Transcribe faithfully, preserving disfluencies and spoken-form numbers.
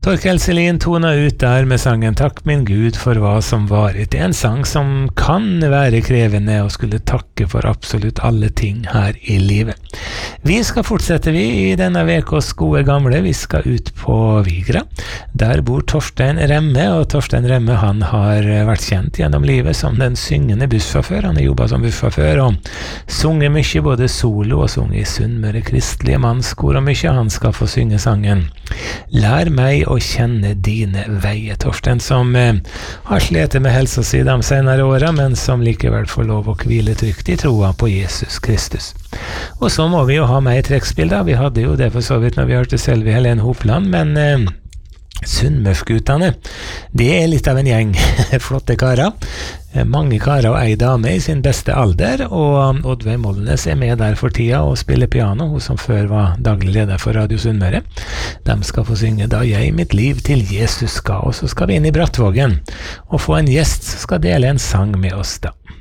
Torkel Selin tona ut der med sangen «Takk min Gud for hva som varit». Det er en sang som kan være krevende og skulle takke for absolutt alle ting her i livet. Vi skal fortsette vi i denne vekos gode gamle. Vi skal ut på Vigra. Der bor Torstein Remme, og Torstein Remme han har vært kjent gjennom livet som den syngende bussjåfør. Han har jobbet som bussjåfør og sunget mye, både solo og sunget i Sunnmøre kristelige mannskor og mye. Han skal få synge sangen «Lær meg å kjenne dine veier». Torstein som eh, har sletet med helsa si de senere årene, men som likevel får lov å hvile trygt i troa på Jesus Kristus. Og så må vi jo ha med i trekkspillet. Vi hadde jo det for så vidt når vi hørte Selvi Helen Hopland, men eh, Sunnmørsguttene, det er litt av en gjeng flotte karer. Mange karer og ei dame i sin beste alder, og Oddveig Molnes er med der for tida og spiller piano, hun som før var daglig leder for Radio Sunnmøre. De skal få synge «Da jeg mitt liv til Jesus ga», og så skal vi inn i Brattvågen og få en gjest som skal dele en sang med oss da.